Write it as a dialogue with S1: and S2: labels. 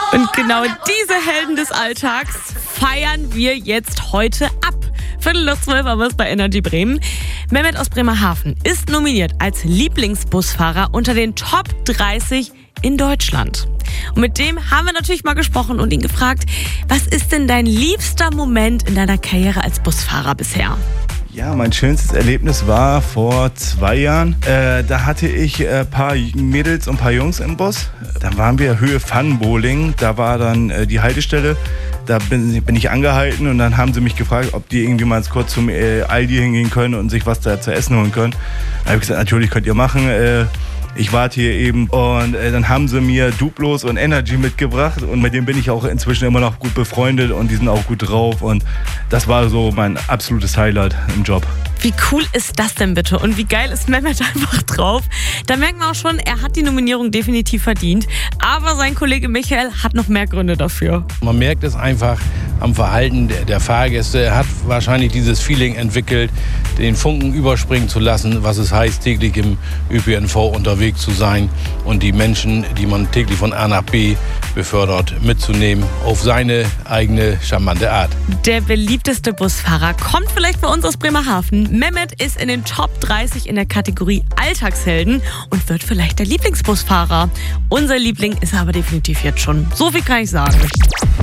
S1: Und genau diese Helden des Alltags feiern wir jetzt heute ab. 11:45 haben wir es bei Energy Bremen. Mehmet aus Bremerhaven ist nominiert als Lieblingsbusfahrer unter den Top 30 in Deutschland. Und mit dem haben wir natürlich mal gesprochen und ihn gefragt, was ist denn dein liebster Moment in deiner Karriere als Busfahrer bisher?
S2: Ja, mein schönstes Erlebnis war vor 2 Jahren. Da hatte ich ein paar Mädels und ein paar Jungs im Bus. Da waren wir Höhe Pfannenbowling. Da war dann die Haltestelle. Da bin ich angehalten und dann haben sie mich gefragt, ob die irgendwie mal kurz zum Aldi hingehen können und sich was da zu essen holen können. Da habe ich gesagt, natürlich könnt ihr machen. Ich warte hier eben und dann haben sie mir Duplos und Energy mitgebracht und mit denen bin ich auch inzwischen immer noch gut befreundet und die sind auch gut drauf und das war so mein absolutes Highlight im Job.
S1: Wie cool ist das denn bitte? Und wie geil ist Mehmet einfach drauf? Da merkt man auch schon, er hat die Nominierung definitiv verdient. Aber sein Kollege Michael hat noch mehr Gründe dafür.
S3: Man merkt es einfach am Verhalten der Fahrgäste. Er hat wahrscheinlich dieses Feeling entwickelt, den Funken überspringen zu lassen, was es heißt, täglich im ÖPNV unterwegs zu sein und die Menschen, die man täglich von A nach B befördert, mitzunehmen auf seine eigene charmante Art.
S1: Der beliebteste Busfahrer kommt vielleicht bei uns aus Bremerhaven. Mehmet ist in den Top 30 in der Kategorie Alltagshelden und wird vielleicht der Lieblingsbusfahrer. Unser Liebling ist er aber definitiv jetzt schon. So viel kann ich sagen.